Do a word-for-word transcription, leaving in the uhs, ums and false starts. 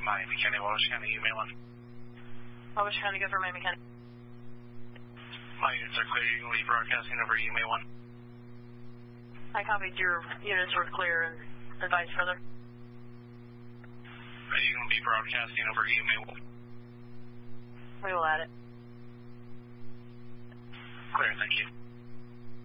Miami County, Wabash County, you may one. Wabash County, go for Miami County. My units are clear. You can leave broadcasting over E M A one. I copied your units were clear and advise further. Are you going to be broadcasting over E M A one? We will add it. Clear, thank you.